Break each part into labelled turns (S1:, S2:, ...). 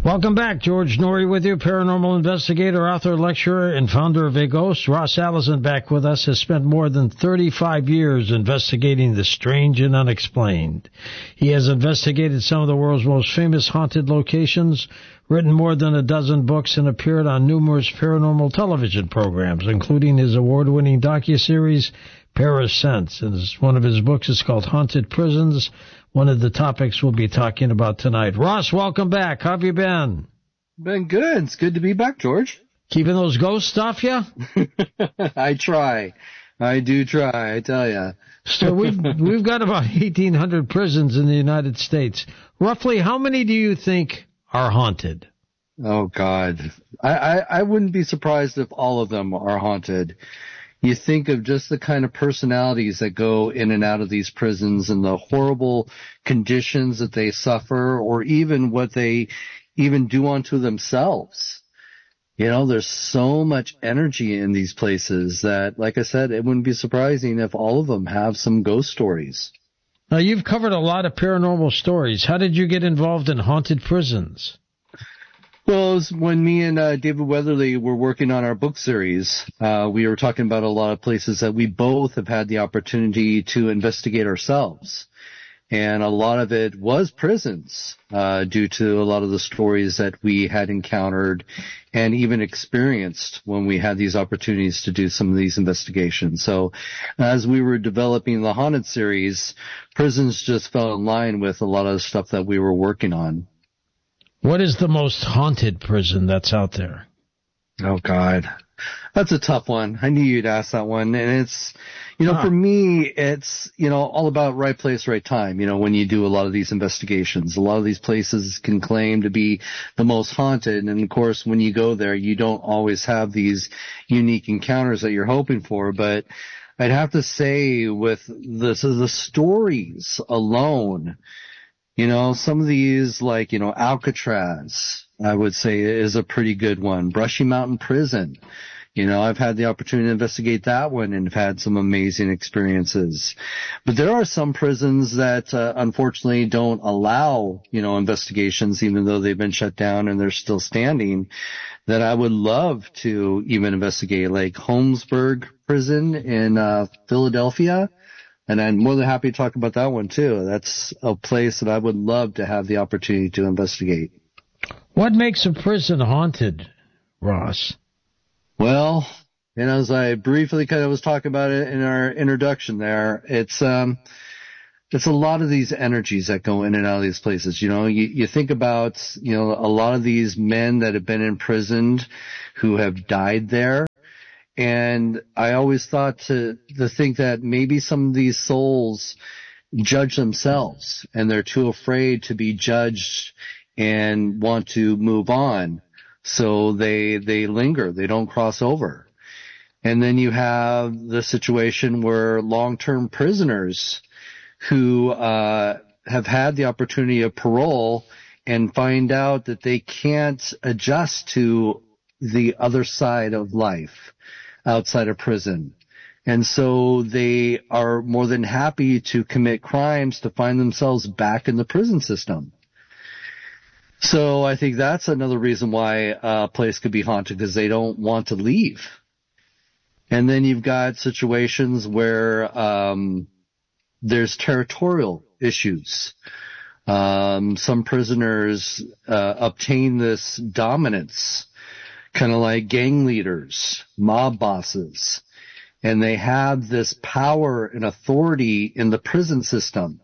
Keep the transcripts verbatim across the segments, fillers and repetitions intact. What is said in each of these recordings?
S1: Welcome back. George Noory with you, paranormal investigator, author, lecturer, and founder of A Ghost. Ross Allison back with us, has spent more than thirty-five years investigating the strange and unexplained. He has investigated some of the world's most famous haunted locations, written more than a dozen books, and appeared on numerous paranormal television programs, including his award-winning docuseries, Parasense. And one of his books is called Haunted Prisons, one of the topics we'll be talking about tonight. Ross, welcome back. How have you been?
S2: Been good. It's good to be back, George.
S1: Keeping those ghosts off you?
S2: I try. I do try, I tell you.
S1: So we've, we've got about eighteen hundred prisons in the United States. Roughly how many do you think are haunted?
S2: Oh, God. I, I, I wouldn't be surprised if all of them are haunted. You think of just the kind of personalities that go in and out of these prisons and the horrible conditions that they suffer, or even what they even do unto themselves. You know, there's so much energy in these places that, like I said, it wouldn't be surprising if all of them have some ghost stories.
S1: Now, you've covered a lot of paranormal stories. How did you get involved in haunted prisons?
S2: Well, it was when me and uh, David Weatherly were working on our book series. Uh, we were talking about a lot of places that we both have had the opportunity to investigate ourselves. And a lot of it was prisons, uh, due to a lot of the stories that we had encountered and even experienced when we had these opportunities to do some of these investigations. So as we were developing the Haunted series, prisons just fell in line with a lot of the stuff that we were working on.
S1: What is the most haunted prison that's out there?
S2: Oh, God. That's a tough one. I knew you'd ask that one. And it's, you know, huh. for me, it's, you know, all about right place, right time. You know, when you do a lot of these investigations, a lot of these places can claim to be the most haunted. And of course, when you go there, you don't always have these unique encounters that you're hoping for. But I'd have to say with the, so the stories alone, you know, some of these, like, you know, Alcatraz, I would say is a pretty good one. Brushy Mountain Prison. You know, I've had the opportunity to investigate that one and have had some amazing experiences. But there are some prisons that, uh, unfortunately don't allow, you know, investigations, even though they've been shut down and they're still standing, that I would love to even investigate, like Holmesburg Prison in, uh, Philadelphia. And I'm more than happy to talk about that one, too. That's a place that I would love to have the opportunity to investigate.
S1: What makes a prison haunted, Ross?
S2: Well, and as I briefly kind of was talking about it in our introduction there, it's um, it's a lot of these energies that go in and out of these places. You know, you, you think about, you know, a lot of these men that have been imprisoned who have died there. And I always thought to, to think that maybe some of these souls judge themselves and they're too afraid to be judged and want to move on. So they, they linger. They don't cross over. And then you have the situation where long-term prisoners who, uh, have had the opportunity of parole and find out that they can't adjust to the other side of life outside of prison. And so they are more than happy to commit crimes to find themselves back in the prison system. So I think that's another reason why a place could be haunted, because they don't want to leave. And then you've got situations where um there's territorial issues. Um some prisoners uh, obtain this dominance, kind of like gang leaders, mob bosses, and they have this power and authority in the prison system,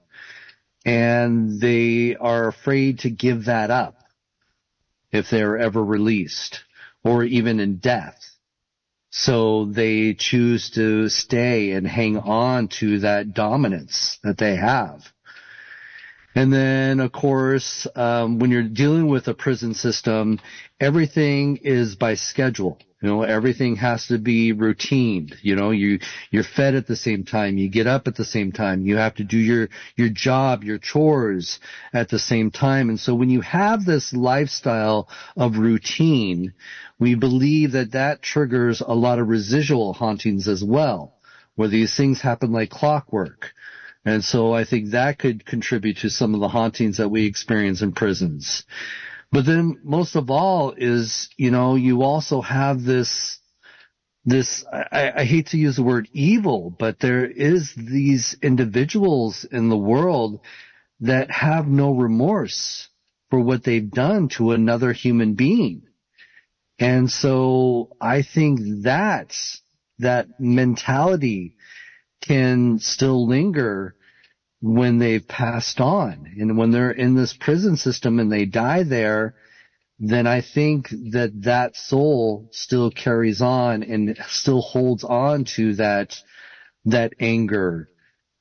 S2: and they are afraid to give that up if they're ever released, or even in death. So they choose to stay and hang on to that dominance that they have. And then, of course, um, when you're dealing with a prison system, everything is by schedule. You know, everything has to be routine. You know, you, you're fed at the same time. You get up at the same time. You have to do your, your job, your chores at the same time. And so when you have this lifestyle of routine, we believe that that triggers a lot of residual hauntings as well, where these things happen like clockwork. And so I think that could contribute to some of the hauntings that we experience in prisons. But then most of all is, you know, you also have this, this, I, I hate to use the word evil, but there is these individuals in the world that have no remorse for what they've done to another human being. And so I think that, that mentality can still linger when they've passed on. And when they're in this prison system and they die there, then I think that that soul still carries on and still holds on to that, that anger.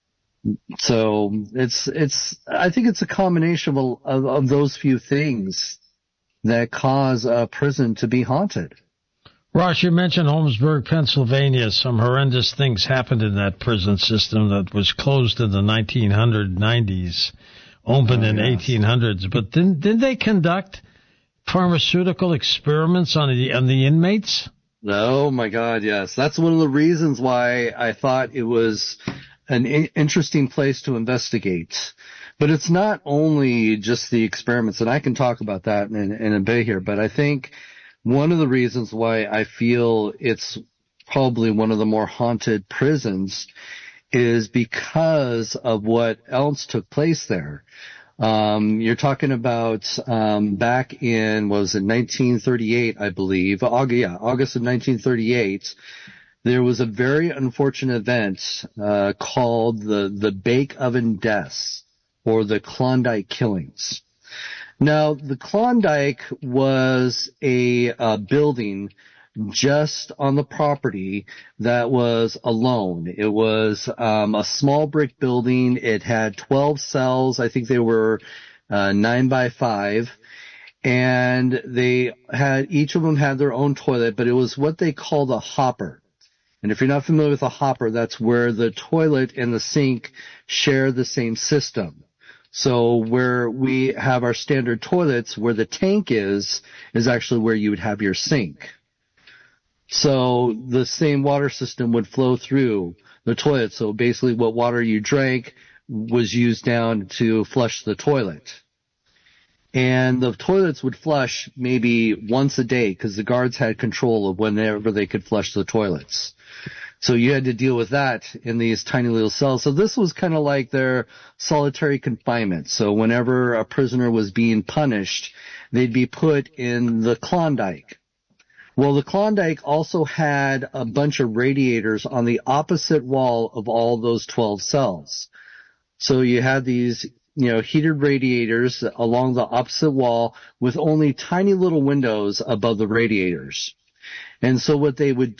S2: So it's, it's, I think it's a combination of, of, of those few things that cause a prison to be haunted.
S1: Ross, you mentioned Holmesburg, Pennsylvania. Some horrendous things happened in that prison system that was closed in the nineteen nineties, opened oh, in yes. eighteen hundreds. But didn't, didn't they conduct pharmaceutical experiments on the, on the inmates?
S2: Oh my God, yes. That's one of the reasons why I thought it was an I- interesting place to investigate. But it's not only just the experiments, and I can talk about that in, in a bit here, but I think one of the reasons why I feel it's probably one of the more haunted prisons is because of what else took place there. Um, you're talking about um, back in, what was it, nineteen thirty-eight, I believe, August, yeah, August of nineteen thirty-eight, there was a very unfortunate event uh, called the, the Bake Oven Deaths, or the Klondike Killings. Now, the Klondike was a uh, building just on the property that was alone. It was um, a small brick building. It had twelve cells. I think they were uh, nine by five. And they had, each of them had their own toilet, but it was what they called a hopper. And if you're not familiar with a hopper, that's where the toilet and the sink share the same system. So where we have our standard toilets, where the tank is, is actually where you would have your sink. So the same water system would flow through the toilet. So basically what water you drank was used down to flush the toilet. And the toilets would flush maybe once a day because the guards had control of whenever they could flush the toilets. So you had to deal with that in these tiny little cells. So this was kind of like their solitary confinement. So whenever a prisoner was being punished, they'd be put in the Klondike. Well, the Klondike also had a bunch of radiators on the opposite wall of all those twelve cells. So you had these, you know, heated radiators along the opposite wall with only tiny little windows above the radiators. And so what they would